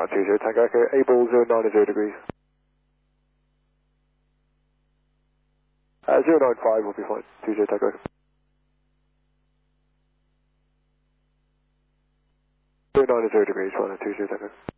20 Tango Echo, able 090 degrees. 095 will be fine, 20 Tango Echo. 090 degrees, fine, 20 Tango Echo.